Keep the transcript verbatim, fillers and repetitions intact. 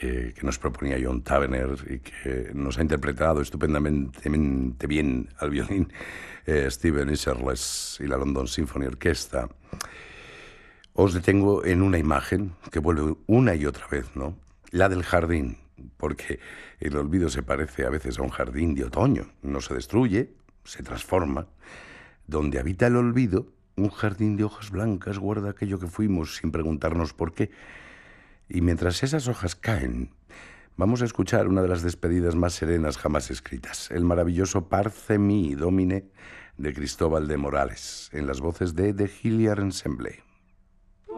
que, que nos proponía John Tavener y que nos ha interpretado estupendamente bien al violín eh, Stephen Isherles y la London Symphony Orchestra. Os detengo en una imagen que vuelve una y otra vez, ¿no? La del jardín, porque el olvido se parece a veces a un jardín de otoño. No se destruye, se transforma. Donde habita el olvido, un jardín de hojas blancas guarda aquello que fuimos sin preguntarnos por qué. Y mientras esas hojas caen, vamos a escuchar una de las despedidas más serenas jamás escritas, el maravilloso Parce mi, Domine, de Cristóbal de Morales, en las voces de The Hilliard Ensemble.